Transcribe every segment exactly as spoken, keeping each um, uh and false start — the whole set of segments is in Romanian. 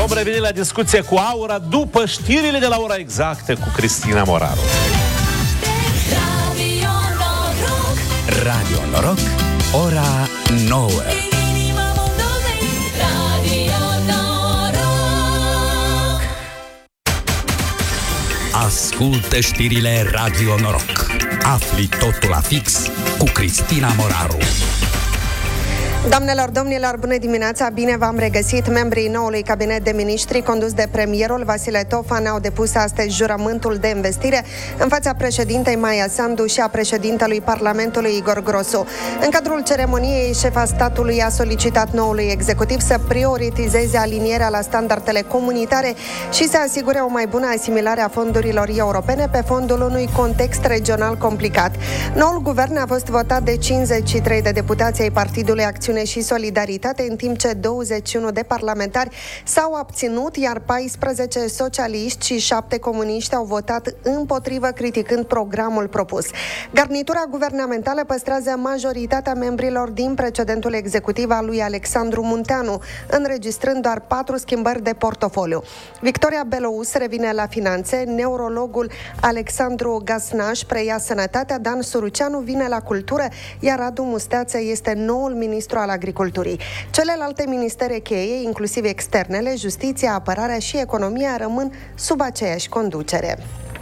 Vom reveni la discuție cu Aura după știrile de la ora exactă cu Cristina Moraru. Radio Noroc, ora nouă. Ascultă știrile Radio Noroc. Afli totul la fix cu Cristina Moraru. Doamnelor, domnilor, bună dimineața! Bine v-am regăsit! Membrii noului cabinet de miniștri condus de premierul Vasile Tofan au depus astăzi jurământul de investire în fața președintei Maia Sandu și a președintelui Parlamentului Igor Grosu. În cadrul ceremoniei, șefa statului a solicitat noului executiv să prioritizeze alinierea la standardele comunitare și să asigure o mai bună asimilare a fondurilor europene pe fondul unui context regional complicat. Noul guvern a fost votat de cincizeci și trei de deputați ai Partidului Acțiune și Solidaritate, în timp ce douăzeci și unu de parlamentari s-au abținut, iar paisprezece socialiști și șapte comuniști au votat împotrivă, criticând programul propus. Garnitura guvernamentală păstrează majoritatea membrilor din precedentul executiv al lui Alexandru Munteanu, înregistrând doar patru schimbări de portofoliu. Victoria Belouz revine la finanțe, neurologul Alexandru Gasnaș preia sănătatea, Dan Suruceanu vine la cultură, iar Radu Musteață este noul ministru al agriculturii. Celelalte ministere cheie, inclusiv externele, justiția, apărarea și economia, rămân sub aceeași conducere.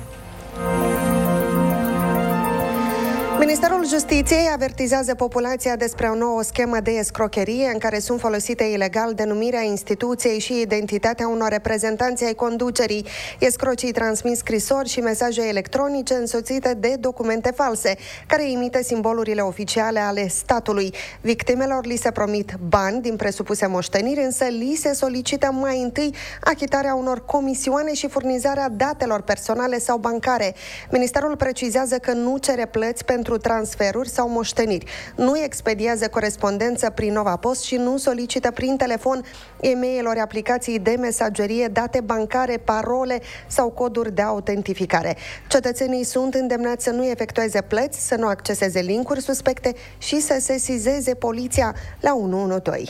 Ministerul Justiției avertizează populația despre o nouă schemă de escrocherie în care sunt folosite ilegal denumirea instituției și identitatea unor reprezentanți ai conducerii. Escrocii transmit scrisori și mesaje electronice însoțite de documente false, care imită simbolurile oficiale ale statului. Victimelor li se promit bani din presupuse moșteniri, însă li se solicită mai întâi achitarea unor comisioane și furnizarea datelor personale sau bancare. Ministerul precizează că nu cere plăți pentru transferuri sau moșteniri, nu expediază corespondență prin Nova Post și nu solicită prin telefon, e-mail ori aplicații de mesagerie, date bancare, parole sau coduri de autentificare. Cetățenii sunt îndemnați să nu efectueze plăți, să nu acceseze linkuri suspecte și să sesizeze poliția la unu unu doi.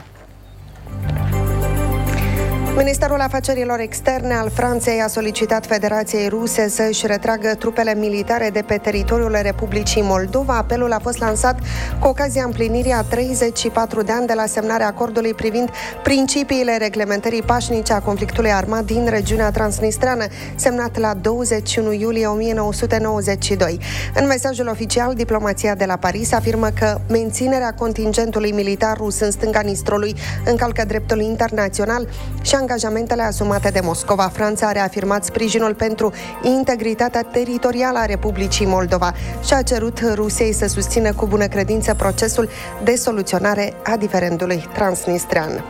Ministerul Afacerilor Externe al Franței a solicitat Federației Ruse să își retragă trupele militare de pe teritoriul Republicii Moldova. Apelul a fost lansat cu ocazia împlinirii a treizeci și patru de ani de la semnarea acordului privind principiile reglementării pașnice a conflictului armat din regiunea transnistreană, semnat la douăzeci și unu iulie o mie nouă sute nouăzeci și doi. În mesajul oficial, diplomația de la Paris afirmă că menținerea contingentului militar rus în stânga Nistrului încalcă dreptul internațional și angajamentele asumate de Moscova. Franța a reafirmat sprijinul pentru integritatea teritorială a Republicii Moldova și a cerut Rusiei să susțină cu bună credință procesul de soluționare a diferendului transnistrean.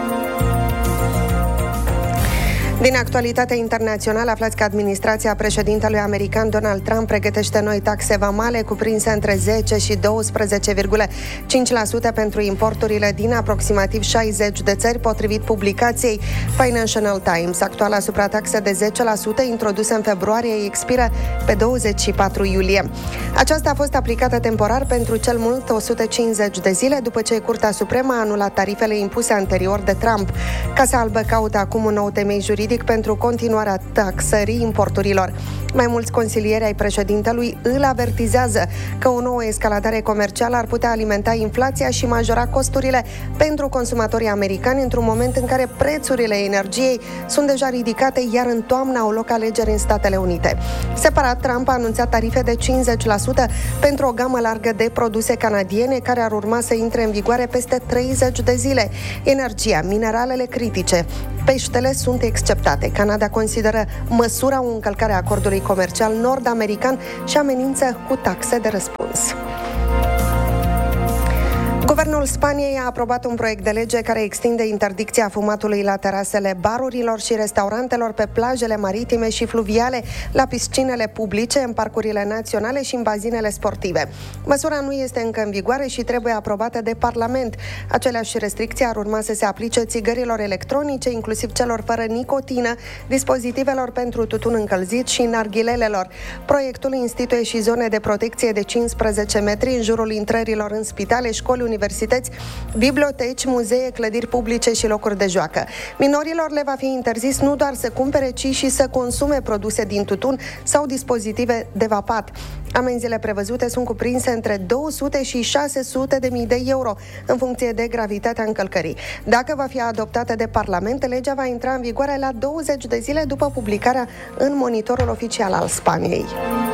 Din actualitatea internațională, aflați că administrația președintelui american Donald Trump pregătește noi taxe vamale cuprinse între zece și doisprezece virgulă cinci la sută pentru importurile din aproximativ șaizeci de țări, potrivit publicației Financial Times. Actuala suprataxă de zece la sută, introdusă în februarie, expiră pe douăzeci și patru iulie. Aceasta a fost aplicată temporar pentru cel mult o sută cincizeci de zile, după ce Curtea Supremă a anulat tarifele impuse anterior de Trump. Casa Albă caută acum un nou temei juridic pentru continuarea taxării importurilor. Mai mulți consilieri ai președintelui îl avertizează că o nouă escaladare comercială ar putea alimenta inflația și majora costurile pentru consumatorii americani într-un moment în care prețurile energiei sunt deja ridicate, iar în toamnă au loc alegeri în Statele Unite. Separat, Trump a anunțat tarife de cincizeci la sută pentru o gamă largă de produse canadiene care ar urma să intre în vigoare peste treizeci de zile. Energia, mineralele critice, peștele sunt exceptate. Canada consideră măsura o încălcare a acordului comercial nord-american și amenință cu taxe de răspuns. Guvernul Spaniei a aprobat un proiect de lege care extinde interdicția fumatului la terasele barurilor și restaurantelor, pe plajele maritime și fluviale, la piscinele publice, în parcurile naționale și în bazinele sportive. Măsura nu este încă în vigoare și trebuie aprobată de Parlament. Aceleași restricții ar urma să se aplice țigărilor electronice, inclusiv celor fără nicotină, dispozitivelor pentru tutun încălzit și narghilelelor. Proiectul instituie și zone de protecție de cincisprezece metri în jurul intrărilor în spitale, școli, universități universități, biblioteci, muzee, clădiri publice și locuri de joacă. Minorilor le va fi interzis nu doar să cumpere, ci și să consume produse din tutun sau dispozitive de vapat. Amenziile prevăzute sunt cuprinse între două sute și șase sute de mii de euro, în funcție de gravitatea încălcării. Dacă va fi adoptată de Parlament, legea va intra în vigoare la douăzeci de zile după publicarea în monitorul oficial al Spaniei.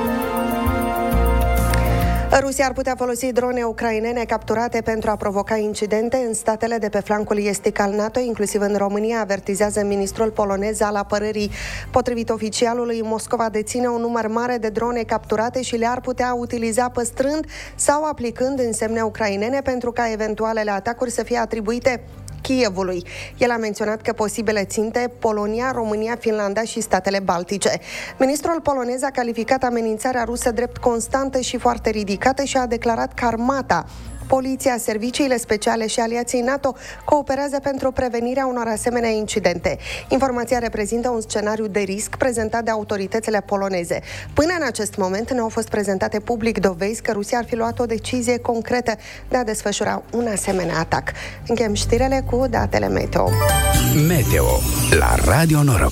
Rusia ar putea folosi drone ucrainene capturate pentru a provoca incidente în statele de pe flancul estic al NATO, inclusiv în România, avertizează ministrul polonez al apărării. Potrivit oficialului, Moscova deține un număr mare de drone capturate și le-ar putea utiliza păstrând sau aplicând însemne ucrainene pentru ca eventualele atacuri să fie atribuite Kievului. El a menționat că posibile ținte Polonia, România, Finlanda și statele Baltice. Ministrul polonez a calificat amenințarea rusă drept constantă și foarte ridicată și a declarat că armata, poliția, serviciile speciale și aliații NATO cooperează pentru prevenirea unor asemenea incidente. Informația reprezintă un scenariu de risc prezentat de autoritățile poloneze. Până în acest moment nu au fost prezentate public dovezi că Rusia ar fi luat o decizie concretă de a desfășura un asemenea atac. Încheiem știrile cu datele meteo. Meteo la Radio Noroc.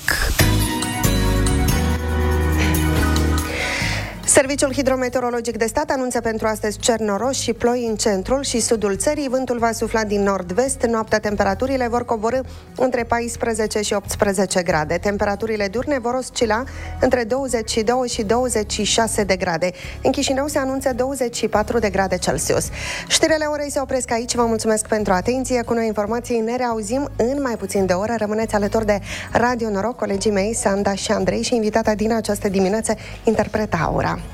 Serviciul Hidrometeorologic de Stat anunță pentru astăzi cer noros și ploi în centrul și sudul țării. Vântul va sufla din nord-vest. Noaptea temperaturile vor coborî între paisprezece și optsprezece grade. Temperaturile diurne vor oscila între douăzeci și doi și douăzeci și șase de grade. În Chișinău se anunță douăzeci și patru de grade Celsius. Știrile orei se opresc aici. Vă mulțumesc pentru atenție. Cu noi informații ne reauzim în mai puțin de o oră. Rămâneți alături de Radio Noroc, colegii mei Sanda și Andrei și invitata din această dimineață, interpreta Aura.